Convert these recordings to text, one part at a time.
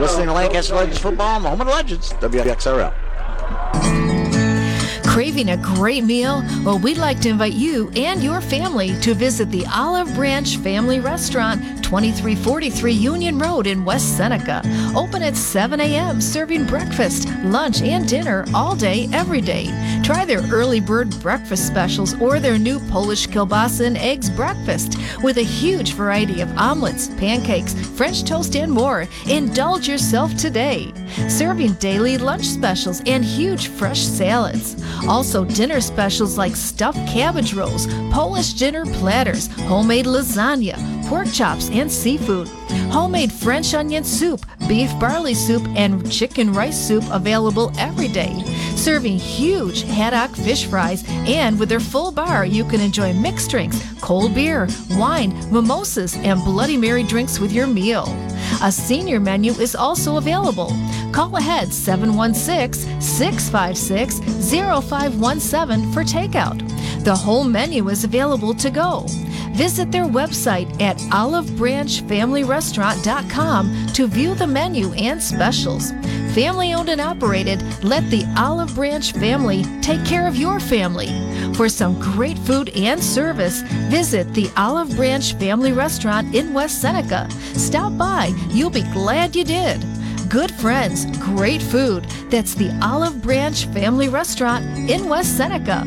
listening to Lancaster Legends football on the home of the Legends, WXRL. Craving a great meal? Well, we'd like to invite you and your family to visit the Olive Branch Family Restaurant, 2343 Union Road in West Seneca. Open at 7 a.m., serving breakfast, lunch, and dinner all day, every day. Try their early bird breakfast specials or their new Polish kielbasa and eggs breakfast with a huge variety of omelets, pancakes, French toast, and more. Indulge yourself today. Serving daily lunch specials and huge fresh salads. Also, dinner specials like stuffed cabbage rolls, Polish dinner platters, homemade lasagna, pork chops, and seafood. Homemade French onion soup, beef barley soup, and chicken rice soup available every day. Serving huge haddock fish fries, and with their full bar, you can enjoy mixed drinks, cold beer, wine, mimosas, and Bloody Mary drinks with your meal. A senior menu is also available. Call ahead 716-656-0517 for takeout. The whole menu is available to go. Visit their website at olivebranchfamilyrestaurant.com to view the menu and specials. Family owned and operated, let the Olive Branch family take care of your family. For some great food and service, visit the Olive Branch Family Restaurant in West Seneca. Stop by, you'll be glad you did. Good friends, great food. That's the Olive Branch Family Restaurant in West Seneca.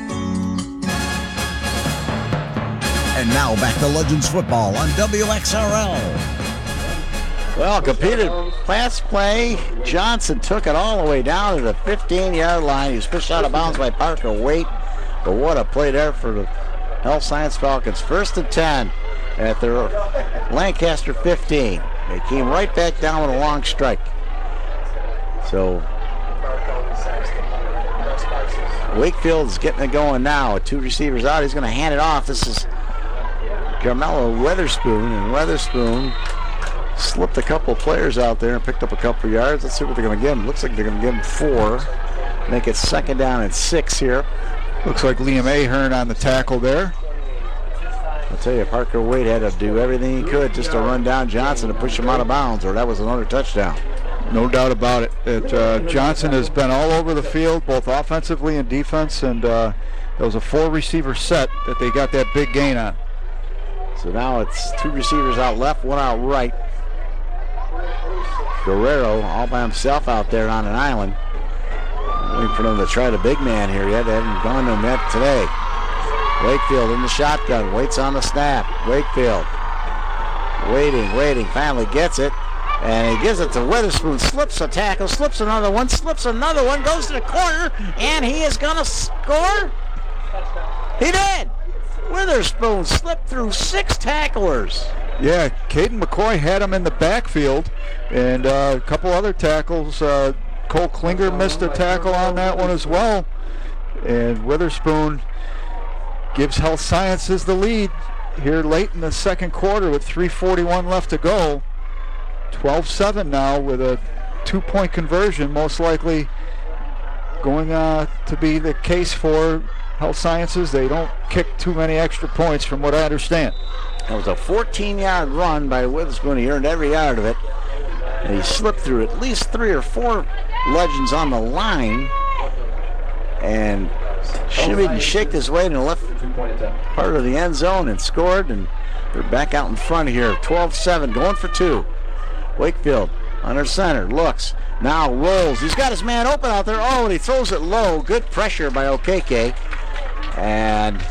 And now back to Legends football on WXRL. Well, competed pass play. Johnson took it all the way down to the 15-yard line. He was pushed out of bounds by Parker Waite. But what a play there for the Health Science Falcons. 1st and 10 at their Lancaster 15. They came right back down with a long strike. So Wakefield is getting it going now. 2 receivers out. He's going to hand it off. This is Carmelo Weatherspoon, and Weatherspoon slipped a couple players out there and picked up a couple yards. Let's see what they're going to give him. Looks like they're going to give him 4. Make it 2nd down and 6 here. Looks like Liam Ahern on the tackle there. I'll tell you, Parker Waite had to do everything he could just to run down Johnson and push him out of bounds, or that was another touchdown. No doubt about it. Johnson has been all over the field, both offensively and defense, and there was a 4-receiver set that they got that big gain on. So now it's 2 receivers out left, 1 out right. Guerrero all by himself out there on an island. Waiting for them to try the big man here yet. They haven't gone to him yet today. Wakefield in the shotgun. Waits on the snap. Wakefield waiting. Finally gets it. And he gives it to Witherspoon. Slips a tackle. Slips another one. Goes to the corner. And he is going to score. He did. Witherspoon slipped through 6 tacklers. Yeah, Caden McCoy had him in the backfield. And a couple other tackles. Cole Klinger missed a tackle on that one as well. And Witherspoon gives Health Sciences the lead here late in the second quarter with 3:41 left to go. 12-7 now with a 2-point conversion, most likely going to be the case for Health Sciences. They don't kick too many extra points from what I understand. That was a 14-yard run by Witherspoon. He earned every yard of it. And he slipped through at least 3 or 4 Legends on the line. And shimmied shaked his way to the left part of the end zone and scored. And they're back out in front here. 12-7, going for 2. Wakefield under center, looks, now rolls. He's got his man open out there. Oh, and he throws it low. Good pressure by Okeke. And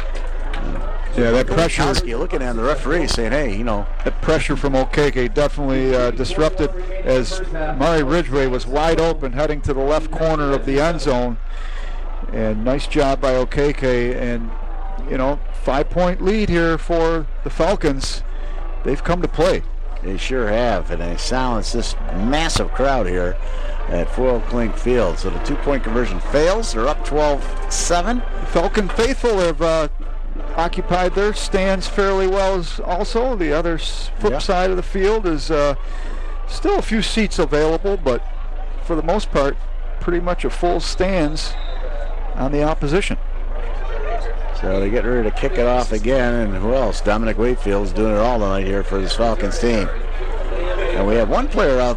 yeah, that pressure. Looking at the referee saying, hey, that pressure from Okeke definitely disrupted as Murray Ridgway was wide open heading to the left corner of the end zone. And nice job by Okeke. And, 5-point lead here for the Falcons. They've come to play. They sure have. And they silence this massive crowd here at Foyle Clink Field. So the 2-point conversion fails. They're up 12-7. Falcon faithful have occupied their stands fairly well also. The other flip side of the field is still a few seats available, but for the most part, pretty much a full stands on the opposition. So they get ready to kick it off again, and who else? Dominic Wakefield's doing it all tonight here for this Falcons team. And we have one player out